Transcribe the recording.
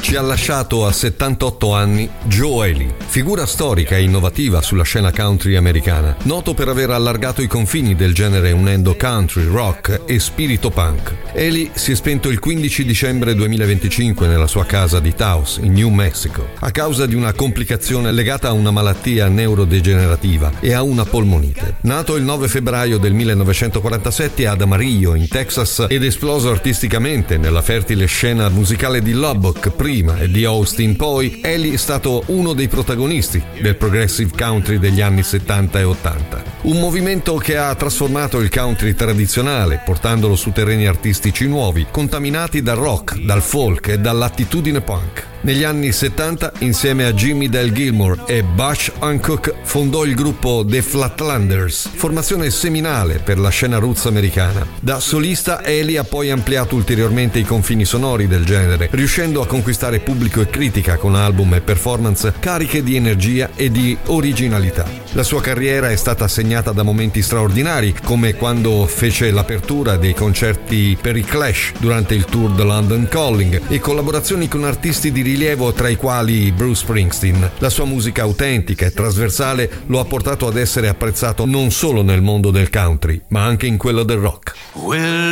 Ci ha lasciato a 78 anni Joe Ely, figura storica e innovativa sulla scena country americana, noto per aver allargato i confini del genere unendo country, rock e spirito punk. Ely si è spento il 15 dicembre 2025 nella sua casa di Taos, in New Mexico, a causa di una complicazione legata a una malattia neurodegenerativa e a una polmonite. Nato il 9 febbraio del 1947 ad Amarillo, in Texas, ed esploso artisticamente nella fertile scena musicale di Lubbock prima e di Austin poi, Ely è stato uno dei protagonisti del progressive country degli anni 70 e 80. Un movimento che ha trasformato il country tradizionale, portandolo su terreni artistici nuovi, contaminati dal rock, dal folk e dall'attitudine punk. Negli anni 70, insieme a Jimmy Dale Gilmore e Butch Hancock, fondò il gruppo The Flatlanders, formazione seminale per la scena roots americana. Da solista, Ely ha poi ampliato ulteriormente i confini sonori del genere, riuscendo a conquistare pubblico e critica con album e performance cariche di energia e di originalità. La sua carriera è stata segnata da momenti straordinari, come quando fece l'apertura dei concerti per i Clash durante il tour The London Calling e collaborazioni con artisti di rilievo tra i quali Bruce Springsteen. La sua musica autentica e trasversale lo ha portato ad essere apprezzato non solo nel mondo del country, ma anche in quello del rock.